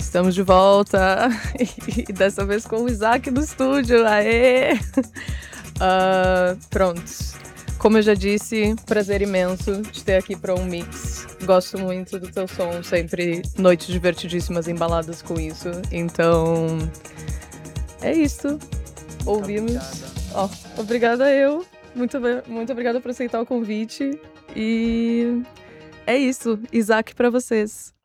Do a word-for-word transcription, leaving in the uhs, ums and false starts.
Estamos de volta, e dessa vez com o Isaac no estúdio, aê! Uh, pronto, como eu já disse, prazer imenso de ter aqui para um mix. Gosto muito do teu som, sempre noites divertidíssimas embaladas com isso, então é isso. Ouvimos. Ó, oh, obrigada eu, muito, muito obrigada por aceitar o convite, e é isso, Isaac para vocês.